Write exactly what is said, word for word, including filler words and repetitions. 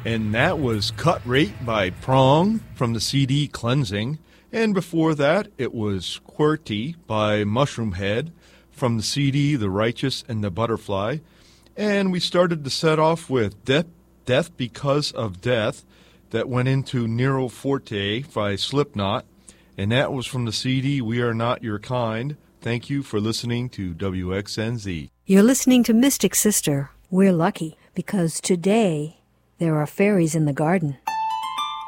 And that was Cut Rate by Prong from the C D Cleansing. And before that, it was QWERTY by Mushroomhead from the C D The Righteous and the Butterfly. And we started the set off with Death, Death Because of Death that went into Nero Forte by Slipknot. And that was from the C D We Are Not Your Kind. Thank you for listening to W X N Z. You're listening to Mystic Sister. We're lucky because today there are fairies in the garden.